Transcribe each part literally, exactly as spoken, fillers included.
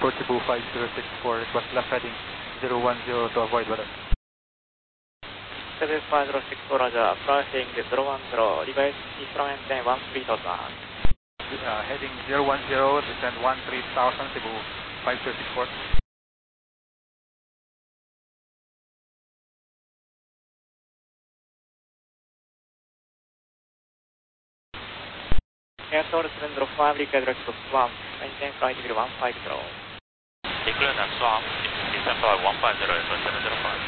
approach Cebu five zero six four, request left heading zero one zero to avoid weather. Cebu five zero six four, Roger, approaching zero one zero, request east maintain one three thousand. Uh, heading zero one zero, descend one three thousand, Cebu five zero six four. Air Tower seven zero five, request direct to Swamp, maintain flight level one five zero. Decline at Swamp, descend flight one five zero, seven zero five.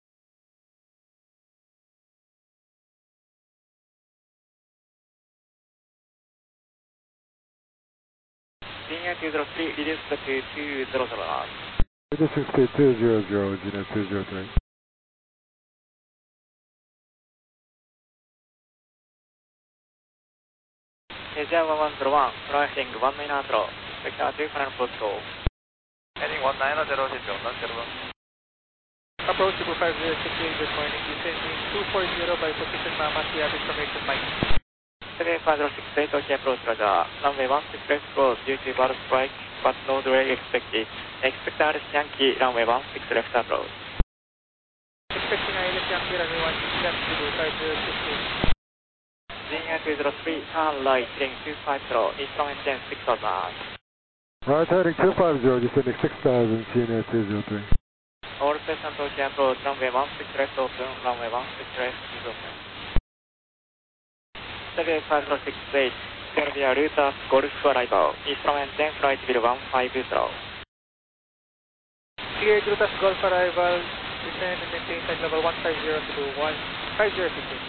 Senior two zero three, reduce to two zero zero knots. Reduce to two zero zero, Gina two zero three. Asia one one zero one, approaching one nine zero, vector two final approach call. Heading one nine zero, Cebu one zero one. Approach Cebu five zero six eight, good morning. Descending two four zero by position Mama, we have information Mike. Cebu five zero six eight, okay approach, Roger. Runway one six left close due to bird strike, but no delay expected. Expect R S Yankee, runway one six left approach. Expecting I L S Yankee, runway one six left, Cebu five zero six eight. Senior two zero three, turn right, heading two five zero, east maintain six thousand. Right heading two five zero, descending six thousand, Gina two zero three. All present okay approach, runway one six left open, runway one six left is open. Cebu five zero six eight, Serbia Reuters Golf arrival, east maintain flight level one five zero. T eight Reuters Golf arrival, descend and maintain flight level one five zero to one five zero six eight.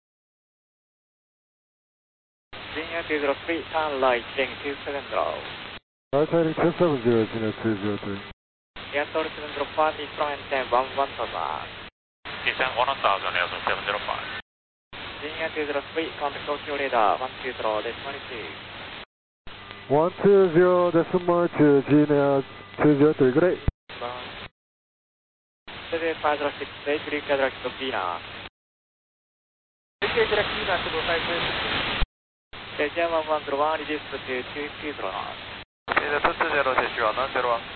Senior two zero three, turn right, heading two seven zero. Right heading two seven zero, Gina two zero three. Air Tower seven zero five, east maintain one one thousand. Descend one thousand, Air Tower seven zero five. Senior two zero three, contact Tokyo radar one two zero, decimal two. one two zero, decimal two, Gina two zero three, great. Cebu five zero six eight, request direct to Pina. Request direct Pina, Cebu five zero six eight. Asia one one zero one, reduce to two two zero knots. Cesar two two zero, Cesar one zero one.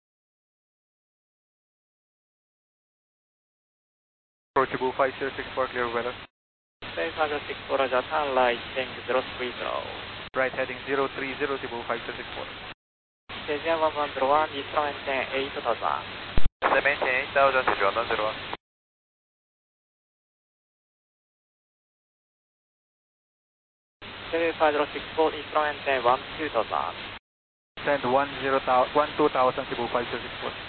Approach Cebu five zero six four, clear weather. Cebu five zero six four, Roger, turn right, heading zero three zero. Right heading zero three zero, Cebu five zero six four. Asia one one zero one, east maintain eight thousand. Maintain eight thousand, Cesar one zero one. Cebu five zero six four, east maintain one two thousand. Send one zero one two thousand, Cebu five zero six four.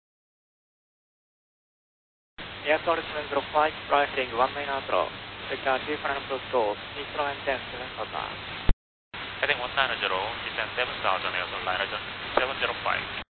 Air Tower seven zero five, flight one nine zero. Vector two final approach call, east maintain seven thousand. Heading one nine zero, descend seven thousand, Air Tower nine seven zero five.